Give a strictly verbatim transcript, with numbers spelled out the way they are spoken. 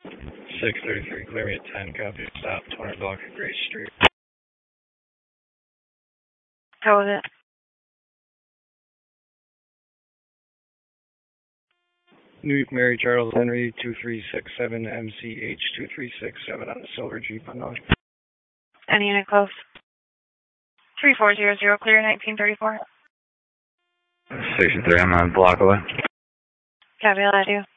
six thirty-three, clear me at ten, copy, stop, two hundred block of Grace Street. How was it? New York Mary Charles Henry two three six seven M C H two three six seven on the Silver Jeep unknown. Any unit close? three four zero zero, clear nineteen thirty-four. sixty-three, I'm on block away. Copy, I'll add you.